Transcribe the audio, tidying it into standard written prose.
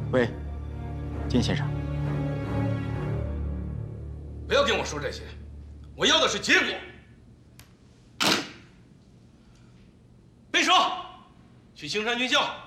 喂，金先生， 不要跟我说这些，我要的是结果。备手，去青山军校